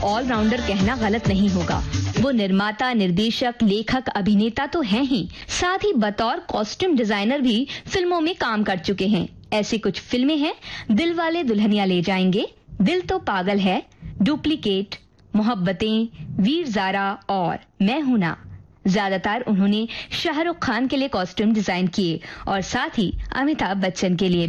Allrounder कहना गलत नहीं होगा। वो निर्माता, निर्देशक, लेखक, अभिनेता तो हैं ही, साथ ही बतौर कॉस्ट्यूम डिजाइनर भी फिल्मों में काम कर चुके हैं। ऐसी कुछ फिल्में हैं: दिलवाले दुल्हनिया ले जाएंगे, दिल तो पागल है, डुप्लीकेट, मोहब्बतें, वीर ज़ारा और मैं हूं ना। ज्यादातर उन्होंने शाहरुख खान के लिए कॉस्ट्यूम डिजाइन किए और साथ ही अमिताभ बच्चन के लिए।